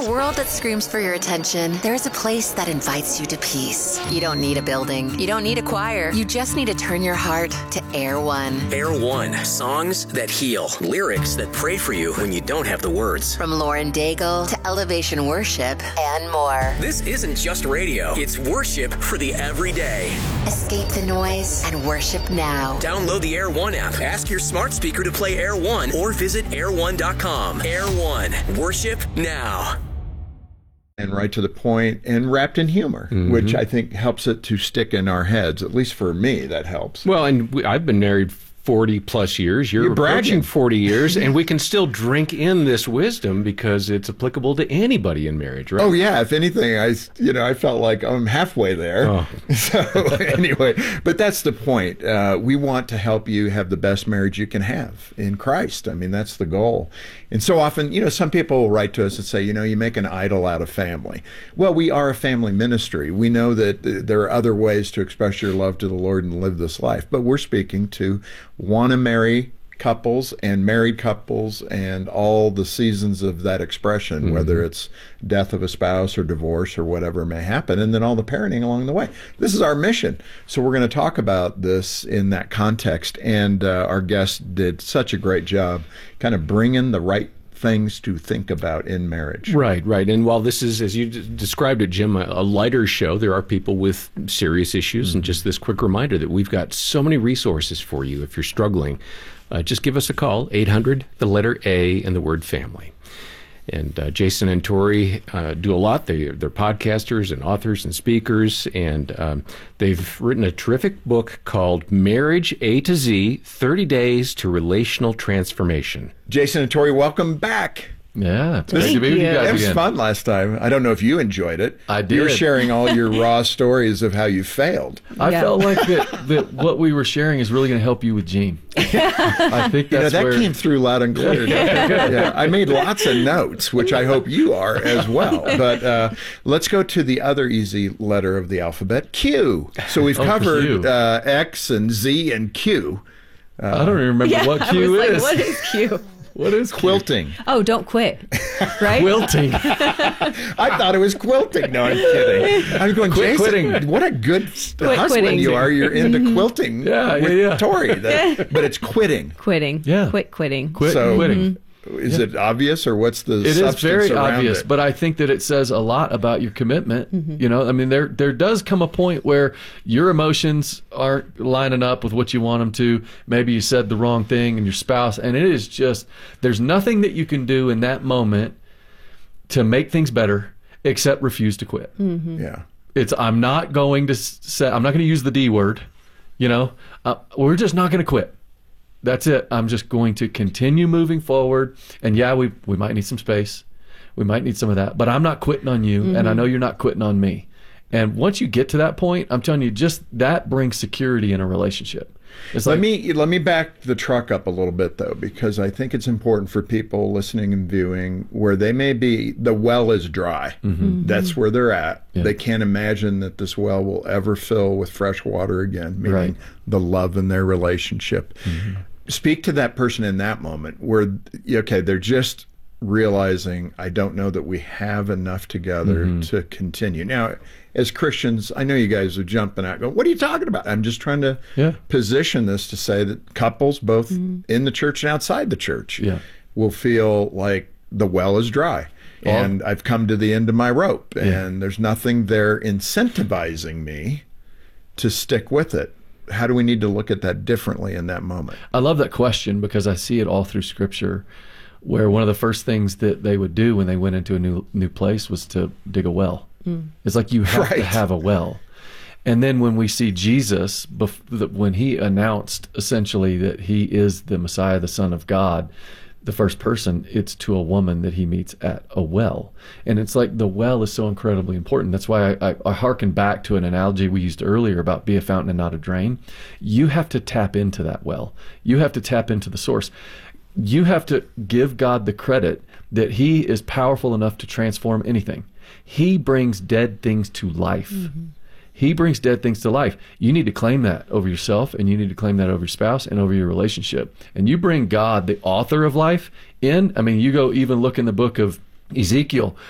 a world that screams for your attention, there's a place that invites you to peace. You don't need a building. You don't need a choir. You just need to turn your heart to Air One. Air One. Songs that heal. Lyrics that pray for you when you don't have the words. From Lauren Daigle to Elevation Worship and more. This isn't just radio. It's worship for the everyday. Escape the noise and worship now. Download the Air One app. Ask your smart speaker to play Air One or visit air1.com. Air One. Worship now. And right to the point and wrapped in humor, which I think helps it to stick in our heads. At least for me, that helps. Well, and I've been married 40 plus years. You're approaching 40 years, and we can still drink in this wisdom because it's applicable to anybody in marriage, right? Oh yeah. If anything, I felt like I'm halfway there. Oh. So anyway, but that's the point. We want to help you have the best marriage you can have in Christ. I mean, that's the goal. And so often, some people will write to us and say, you make an idol out of family. Well, we are a family ministry. We know that there are other ways to express your love to the Lord and live this life, but we're speaking to want to marry couples and married couples and all the seasons of that expression, whether it's death of a spouse or divorce or whatever may happen, and then all the parenting along the way. This is our mission. So we're going to talk about this in that context, and our guest did such a great job kind of bringing the right things to think about in marriage. Right. And while this is, as you described it, Jim, a lighter show, there are people with serious issues. And just this quick reminder that we've got so many resources for you if you're struggling. Just give us a call, 800, the letter A, and the word family. And Jason and Tori do a lot. They're podcasters and authors and speakers, and they've written a terrific book called Marriage A to Z, 30 Days to Relational Transformation. Jason and Tori, welcome back. Yeah, it's great to be with you guys It was again. fun last time. I don't know if you enjoyed it. I did. You were sharing all your raw stories of how you failed. I felt like that what we were sharing is really going to help you with Gene. I think that's that where... came through loud and clear. Yeah, I made lots of notes, which I hope you are as well. But let's go to the other easy letter of the alphabet, Q. So we've covered X and Z and Q. I don't even remember what Q is. What is Q? What is quilting? Oh, don't quit. Right? Quilting. I thought it was quilting. No, I'm kidding. I'm going, Jason, quitting. What a good husband quitting. you are. You're into quilting with Tori. But it's quitting. Quitting. Yeah. Quitting. Quitting. Is it obvious, or what's the It substance is very around obvious, it? but I think that it says a lot about your commitment. I mean, there does come a point where your emotions aren't lining up with what you want them to. Maybe you said the wrong thing and your spouse, and it is just, there's nothing that you can do in that moment to make things better except refuse to quit. Yeah. I'm not going to use the D word, we're just not going to quit. That's it. I'm just going to continue moving forward. And we might need some space. We might need some of that. But I'm not quitting on you, and I know you're not quitting on me. And once you get to that point, I'm telling you, just that brings security in a relationship. It's let me back the truck up a little bit, though, because I think it's important for people listening and viewing where they may be, the well is dry. That's where they're at. Yeah. They can't imagine that this well will ever fill with fresh water again, meaning the love in their relationship. Speak to that person in that moment where, they're just realizing, I don't know that we have enough together to continue. Now, as Christians, I know you guys are jumping out going, what are you talking about? I'm just trying to position this to say that couples, both in the church and outside the church, will feel like the well is dry. And I've come to the end of my rope, and there's nothing there incentivizing me to stick with it. How do we need to look at that differently in that moment? I love that question because I see it all through Scripture, where one of the first things that they would do when they went into a new place was to dig a well. It's like you have to have a well. And then when we see Jesus, when he announced essentially that he is the Messiah, the Son of God, the first person, it's to a woman that he meets at a well. And it's like the well is so incredibly important. That's why I hearken back to an analogy we used earlier about be a fountain and not a drain. You have to tap into that well. You have to tap into the source. You have to give God the credit that he is powerful enough to transform anything. He brings dead things to life. He brings dead things to life. You need to claim that over yourself, and you need to claim that over your spouse and over your relationship. And you bring God, the author of life, in. I mean, you go even look in the book of Ezekiel,